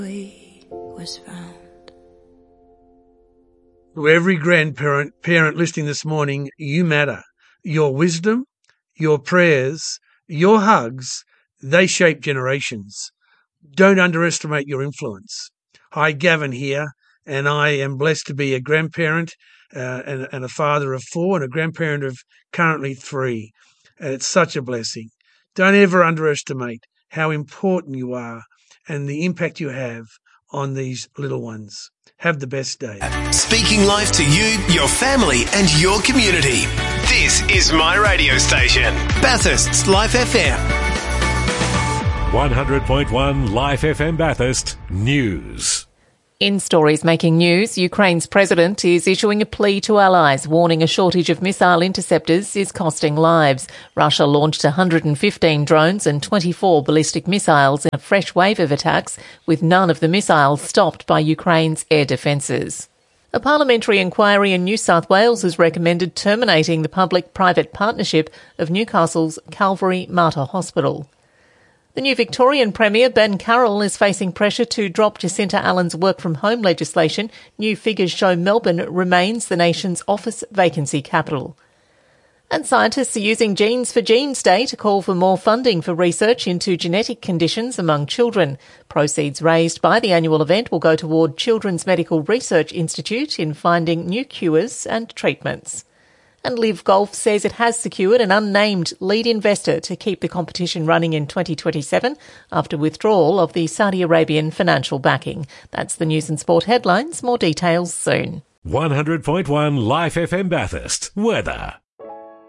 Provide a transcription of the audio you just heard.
was found. To every parent listening this morning, you matter. Your wisdom, your prayers, your hugs, they shape generations. Don't underestimate your influence. Hi, Gavin here, and I am blessed to be a grandparent and a father of 4 and a grandparent of currently 3. And it's such a blessing. Don't ever underestimate how important you are and the impact you have on these little ones. Have the best day. Speaking life to you, your family and your community. This is my radio station, Bathurst's Life FM. 100.1 Life FM Bathurst News. In stories making news, Ukraine's president is issuing a plea to allies, warning a shortage of missile interceptors is costing lives. Russia launched 115 drones and 24 ballistic missiles in a fresh wave of attacks, with none of the missiles stopped by Ukraine's air defences. A parliamentary inquiry in New South Wales has recommended terminating the public-private partnership of Newcastle's Calvary Mater Hospital. The new Victorian Premier, Ben Carroll, is facing pressure to drop Jacinta Allen's work-from-home legislation. New figures show Melbourne remains the nation's office vacancy capital. And scientists are using Genes for Genes Day to call for more funding for research into genetic conditions among children. Proceeds raised by the annual event will go toward Children's Medical Research Institute in finding new cures and treatments. And Liv Golf says it has secured an unnamed lead investor to keep the competition running in 2027 after withdrawal of the Saudi Arabian financial backing. That's the news and sport headlines. More details soon. 100.1 Life FM Bathurst. Weather.